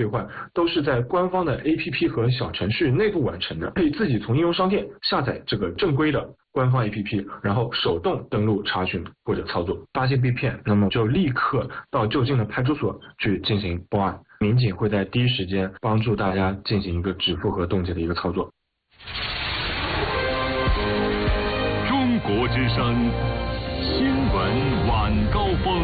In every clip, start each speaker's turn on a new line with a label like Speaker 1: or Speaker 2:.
Speaker 1: 兑换都是在官方的 APP 和小程序内部完成的，可以自己从应用商店下载这个正规的官方 APP， 然后手动登录查询或者操作。发现被骗，那么就立刻到就近的派出所去进行报案，民警会在第一时间帮助大家进行一个止付和冻结的一个操作。
Speaker 2: 中国之声新闻晚高峰。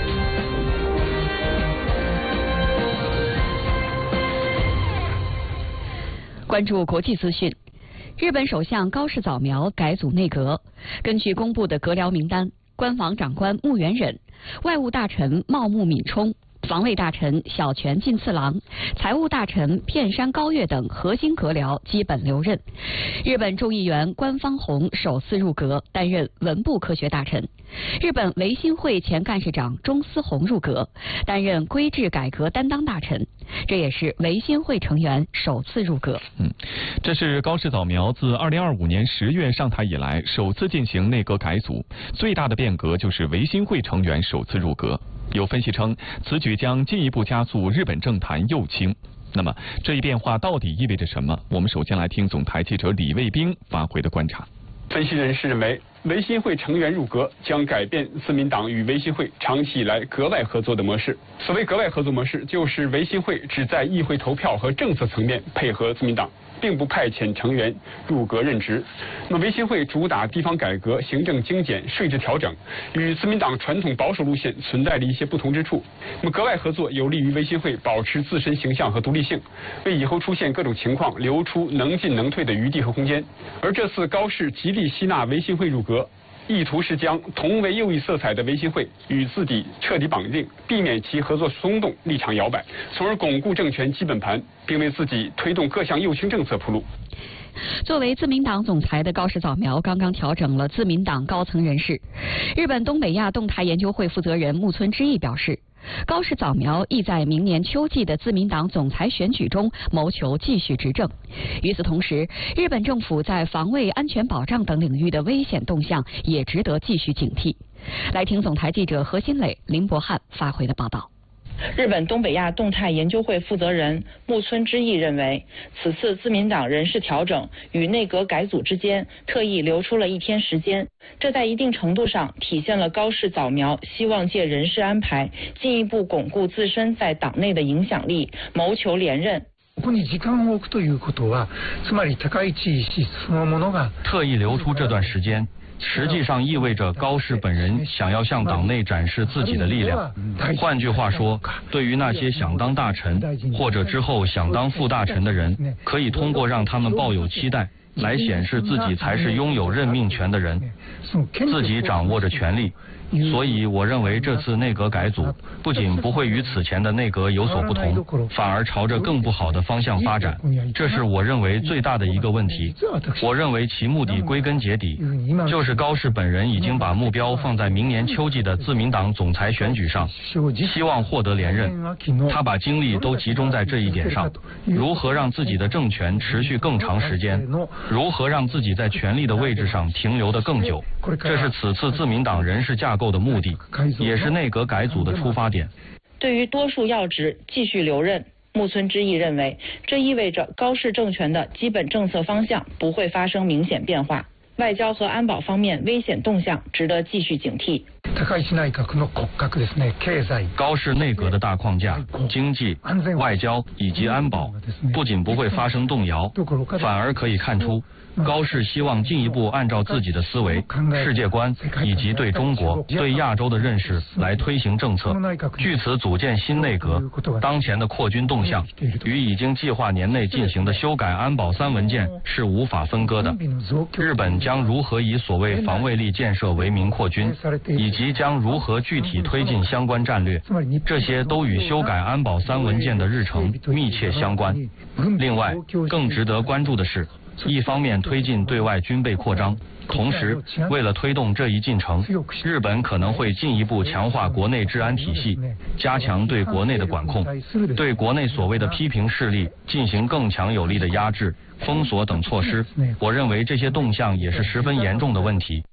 Speaker 3: 关注国际资讯。日本首相高市早苗改组内阁，根据公布的阁僚名单，官房长官木原忍、外务大臣茂木敏充、防卫大臣小泉进次郎、财务大臣片山高月等核心阁僚基本留任。日本众议员官方弘首次入阁，担任文部科学大臣。日本维新会前干事长中司宏入阁，担任规制改革担当大臣。这也是维新会成员首次入阁。
Speaker 4: 这是高市早苗自2025年10月上台以来首次进行内阁改组，最大的变革就是维新会成员首次入阁。有分析称，此举将进一步加速日本政坛右倾。那么，这一变化到底意味着什么？我们首先来听总台记者李卫兵发回的观察。
Speaker 5: 分析人士认为，维新会成员入阁将改变自民党与维新会长期以来阁外合作的模式。所谓阁外合作模式，就是维新会只在议会投票和政策层面配合自民党，并不派遣成员入阁任职。那么维新会主打地方改革、行政精简、税制调整，与自民党传统保守路线存在着一些不同之处。那么阁外合作有利于维新会保持自身形象和独立性，为以后出现各种情况留出能进能退的余地和空间。而这次高市极力吸纳维新会入阁，意图是将同为右翼色彩的维新会与自己彻底绑定，避免其合作松动、立场摇摆，从而巩固政权基本盘，并为自己推动各项右倾政策铺路。
Speaker 3: 作为自民党总裁的高市早苗刚刚调整了自民党高层人事。日本东北亚动态研究会负责人木村之义表示，高市早苗意在明年秋季的自民党总裁选举中谋求继续执政。与此同时，日本政府在防卫、安全保障等领域的危险动向也值得继续警惕。来听总台记者何新磊、林博汉发回的报道。
Speaker 6: 日本东北亚动态研究会负责人木村之义认为，此次自民党人事调整与内阁改组之间特意留出了一天时间，这在一定程度上体现了高市早苗希望借人事安排进一步巩固自身在党内的影响力，谋求连任。
Speaker 7: 特意留出这段时间，实际上意味着高市本人想要向党内展示自己的力量。换句话说，对于那些想当大臣或者之后想当副大臣的人，可以通过让他们抱有期待，来显示自己才是拥有任命权的人，自己掌握着权力。所以我认为这次内阁改组不仅不会与此前的内阁有所不同，反而朝着更不好的方向发展，这是我认为最大的一个问题。我认为其目的归根结底就是高市本人已经把目标放在明年秋季的自民党总裁选举上，希望获得连任。他把精力都集中在这一点上，如何让自己的政权持续更长时间，如何让自己在权力的位置上停留得更久，这是此次自民党人事架构的目的，也是内阁改组的出发点。
Speaker 6: 对于多数要职继续留任，木村之义认为，这意味着高市政权的基本政策方向不会发生明显变化，外交和安保方面危险动向值得继续警惕。
Speaker 7: 高市内阁的大框架、经济、外交以及安保不仅不会发生动摇，反而可以看出高市希望进一步按照自己的思维、世界观以及对中国、对亚洲的认识来推行政策。据此组建新内阁，当前的扩军动向与已经计划年内进行的修改安保3文件是无法分割的。日本将如何以所谓防卫力建设为名扩军，以及将如何具体推进相关战略，这些都与修改安保3文件的日程密切相关。另外，更值得关注的是，一方面推进对外军备扩张，同时为了推动这一进程，日本可能会进一步强化国内治安体系，加强对国内的管控，对国内所谓的批评势力进行更强有力的压制、封锁等措施。我认为这些动向也是十分严重的问题。